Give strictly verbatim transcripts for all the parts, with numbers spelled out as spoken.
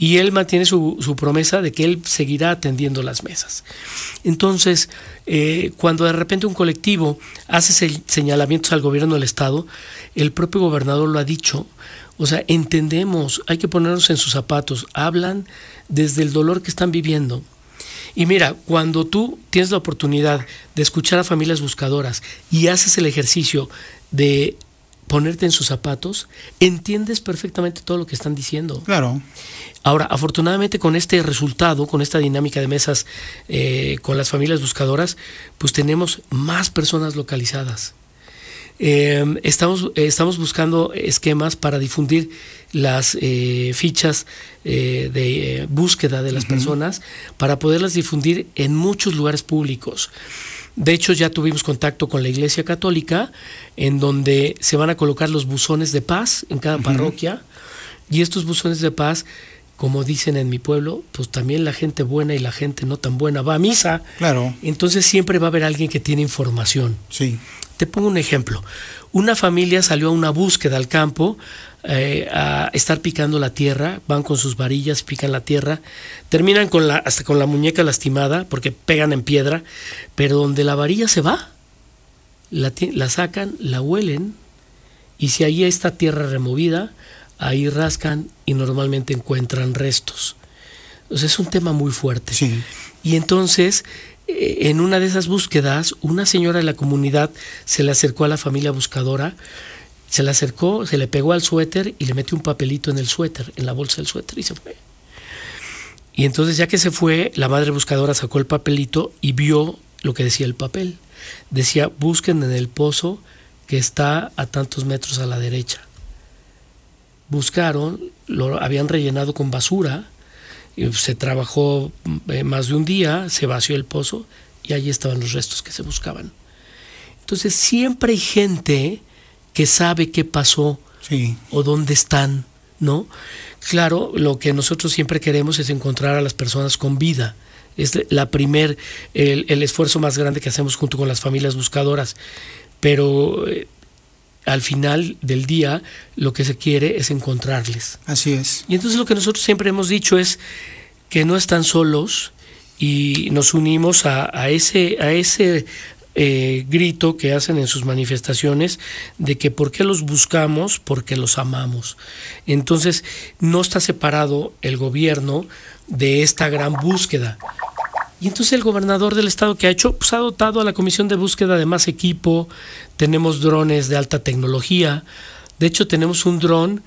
y él mantiene su, su promesa de que él seguirá atendiendo las mesas. Entonces, eh, cuando de repente un colectivo hace se, señalamientos al gobierno del estado, el propio gobernador lo ha dicho, o sea, entendemos, hay que ponernos en sus zapatos, hablan desde el dolor que están viviendo. Y mira, cuando tú tienes la oportunidad de escuchar a familias buscadoras y haces el ejercicio de ponerte en sus zapatos, entiendes perfectamente todo lo que están diciendo. Claro. Ahora, afortunadamente con este resultado, con esta dinámica de mesas eh, con las familias buscadoras, pues tenemos más personas localizadas. Eh, estamos, eh, estamos buscando esquemas para difundir las eh, fichas eh, de eh, búsqueda de las uh-huh. personas, para poderlas difundir en muchos lugares públicos. De hecho, ya tuvimos contacto con la Iglesia Católica, en donde se van a colocar los buzones de paz en cada uh-huh. parroquia, y estos buzones de paz, como dicen en mi pueblo, pues también la gente buena y la gente no tan buena va a misa. Claro. Entonces siempre va a haber alguien que tiene información. Sí. Te pongo un ejemplo. Una familia salió a una búsqueda al campo, eh, a estar picando la tierra, van con sus varillas, pican la tierra, terminan con la, hasta con la muñeca lastimada porque pegan en piedra, pero donde la varilla se va, la, la sacan, la huelen, y si ahí está tierra removida, ahí rascan y normalmente encuentran restos. O sea, es un tema muy fuerte. Sí. Y entonces, en una de esas búsquedas, una señora de la comunidad se le acercó a la familia buscadora, se le acercó, se le pegó al suéter y le metió un papelito en el suéter, en la bolsa del suéter, y se fue. Y entonces, ya que se fue, la madre buscadora sacó el papelito y vio lo que decía el papel. Decía: busquen en el pozo que está a tantos metros a la derecha. Buscaron, lo habían rellenado con basura, se trabajó más de un día, se vació el pozo y allí estaban los restos que se buscaban. Entonces siempre hay gente que sabe qué pasó, sí, o dónde están, ¿no? Claro, lo que nosotros siempre queremos es encontrar a las personas con vida. Es la primer, el, el esfuerzo más grande que hacemos junto con las familias buscadoras, pero eh, al final del día lo que se quiere es encontrarles. Así es. Y entonces lo que nosotros siempre hemos dicho es que no están solos, y nos unimos a, a ese, a ese eh, grito que hacen en sus manifestaciones de que ¿por qué los buscamos? Porque los amamos. Entonces no está separado el gobierno de esta gran búsqueda. Y entonces el gobernador del estado, que ha hecho, pues ha dotado a la comisión de búsqueda de más equipo. Tenemos drones de alta tecnología. De hecho, tenemos un dron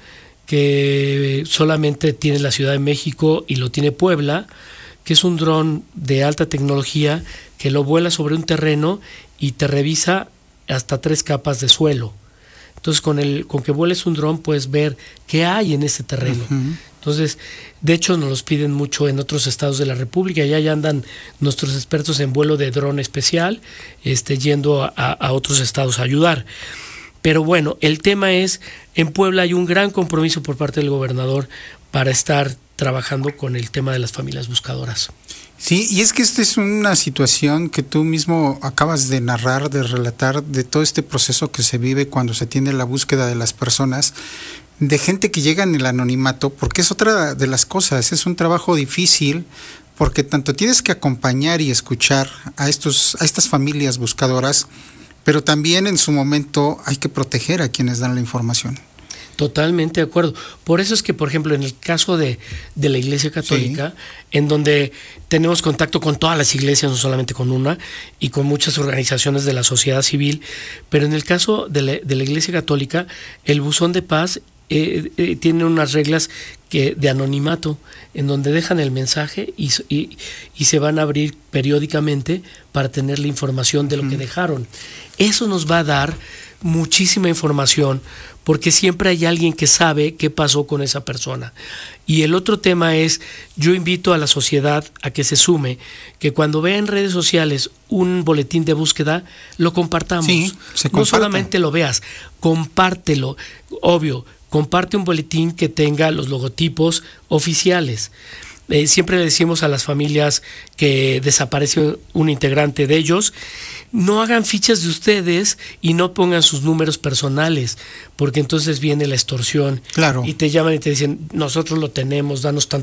que solamente tiene la Ciudad de México y lo tiene Puebla, que es un dron de alta tecnología que lo vuela sobre un terreno y te revisa hasta tres capas de suelo. Entonces, con el con que vueles un dron puedes ver qué hay en ese terreno. Uh-huh. Entonces, de hecho, nos los piden mucho en otros estados de la República. Ya, ya andan nuestros expertos en vuelo de dron especial, este, yendo a, a otros estados a ayudar. Pero bueno, el tema es, en Puebla hay un gran compromiso por parte del gobernador para estar trabajando con el tema de las familias buscadoras. Sí, y es que esta es una situación que tú mismo acabas de narrar, de relatar, de todo este proceso que se vive cuando se tiene la búsqueda de las personas, de gente que llega en el anonimato, porque es otra de las cosas, es un trabajo difícil, porque tanto tienes que acompañar y escuchar a estos, a estas familias buscadoras, pero también en su momento hay que proteger a quienes dan la información. Totalmente de acuerdo. Por eso es que, por ejemplo, en el caso de, de la Iglesia Católica, sí, en donde tenemos contacto con todas las iglesias, no solamente con una, y con muchas organizaciones de la sociedad civil, pero en el caso de la, de la Iglesia Católica, el buzón de paz eh, eh, tiene unas reglas que, de anonimato, en donde dejan el mensaje y, y, y se van a abrir periódicamente para tener la información de lo mm. que dejaron. Eso nos va a dar muchísima información, porque siempre hay alguien que sabe qué pasó con esa persona. Y el otro tema es, yo invito a la sociedad a que se sume, que cuando vea en redes sociales un boletín de búsqueda, lo compartamos. Sí, se no solamente lo veas, compártelo. Obvio, comparte un boletín que tenga los logotipos oficiales. Eh, siempre le decimos a las familias que desaparece un integrante de ellos, no hagan fichas de ustedes y no pongan sus números personales, porque entonces viene la extorsión. Claro. Y te llaman y te dicen, nosotros lo tenemos, danos tanto